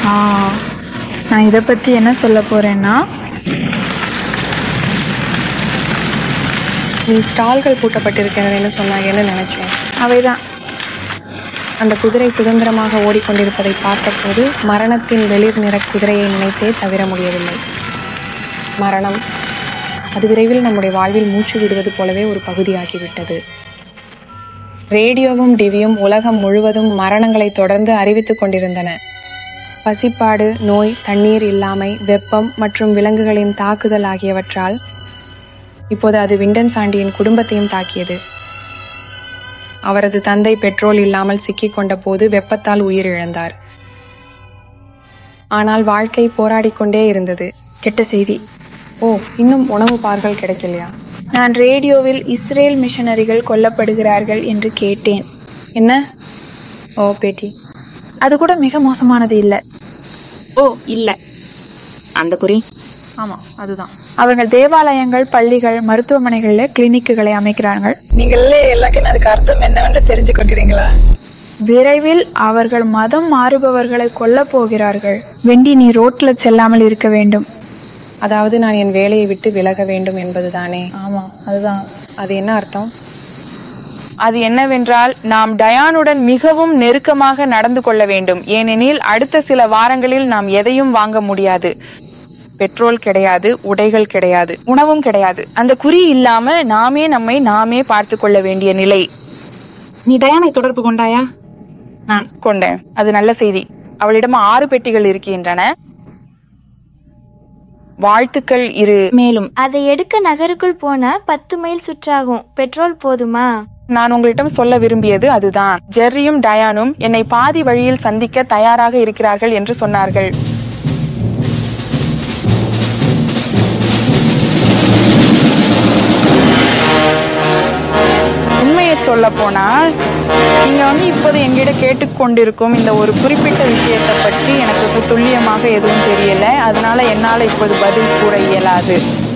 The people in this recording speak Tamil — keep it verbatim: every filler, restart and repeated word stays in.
ஆ நான் இதை பற்றி என்ன சொல்ல போகிறேன்னா, நீ ஸ்டால்கள் பூட்டப்பட்டிருக்கிறதுன்னு சொன்னாங்க, என்ன நினைச்சேன்? அவைதான். அந்த குதிரை சுதந்திரமாக ஓடிக்கொண்டிருப்பதை பார்த்தபோது மரணத்தின் வெளிர் நிற குதிரையை நினைத்தே தவிர முடியவில்லை. மரணம் அது விரைவில் நம்முடைய வாழ்வில் மூச்சு விடுவது போலவே ஒரு பகுதியாகிவிட்டது. ரேடியோவும் டிவியும் உலகம் முழுவதும் மரணங்களை தொடர்ந்து அறிவித்துக் கொண்டிருந்தன. பசிப்பாடு, நோய், தண்ணீர் இல்லாமை, வெப்பம் மற்றும் விலங்குகளின் தாக்குதல் ஆகியவற்றால் இப்போது அது விண்டன் சாண்டியின் குடும்பத்தையும் தாக்கியது. அவரது தந்தை பெட்ரோல் இல்லாமல் சிக்கிக் கொண்ட போது வெப்பத்தால் உயிரிழந்தார். ஆனால் வாழ்க்கை போராடிக்கொண்டே இருந்தது. கெட்ட செய்தி. ஓ, இன்னும் உணவு பார்கள் கிடைக்கலையா? நான் ரேடியோவில் இஸ்ரேல் மிஷனரிகள் கொல்லப்படுகிறார்கள் என்று கேட்டேன். என்ன? ஓ பேட்டி, அது கூட மிக மோசமானது இல்லை. ஓ இல்லை, அந்த குறி. ஆமாம், அதுதான். அவர்கள் தேவாலயங்கள், பள்ளிகள், மருத்துவமனைகளில் கிளினிக்குகளை அமைக்கிறார்கள். நீங்களே எல்லாருக்கும் அதுக்கு அர்த்தம் என்னவென்று தெரிஞ்சு கொண்டிருக்கீங்களா? விரைவில் அவர்கள் மதம் மாறுபவர்களை கொல்ல போகிறார்கள். வெண்டி, நீ ரோட்ல செல்லாமல் இருக்க வேண்டும். அதாவது நான் என் வேலையை விட்டு விலக வேண்டும் என்பதுதானே? ஆமாம், அதுதான். அது என்ன அர்த்தம்? அது என்னவென்றால், நாம் டயானுடன் மிகவும் நெருக்கமாக நடந்து கொள்ள வேண்டும். ஏனெனில் அடுத்த சில வாரங்களில் நாம் எதையும் வாங்க முடியாது. பெட்ரோல் கிடையாது, உடைகள் கிடையாது, உணவும் கிடையாது. அந்த குறி இல்லாம நாமே நம்மை நாமே பார்த்து கொள்ள வேண்டிய நிலை. நீ டயானை தொடர்பு கொண்டாயா? நான் கொண்டேன். அது நல்ல செய்தி. அவளிடம் ஆறு பெட்டிகள் இருக்கின்றன. வாழ்த்துக்கள் இரு. மேலும் அதை எடுக்க நகருக்குள் போன பத்து மைல் சுற்றாகும். பெட்ரோல் போதுமா? நான் உங்களிடம் சொல்ல விரும்பியது அதுதான். ஜெர்ரியும் டயானும் என்னை பாதி வழியில் சந்திக்க தயாராக இருக்கிறார்கள் என்று சொன்னார்கள். உண்மையை சொல்ல போனால், நீங்க வந்து இப்போது எங்கிட்ட கேட்டுக்கொண்டிருக்கும் இந்த ஒரு குறிப்பிட்ட விஷயத்தை பற்றி எனக்கு துல்லியமாக எதுவும் தெரியல. அதனால என்னால இப்போது பதில் கூற இயலாது.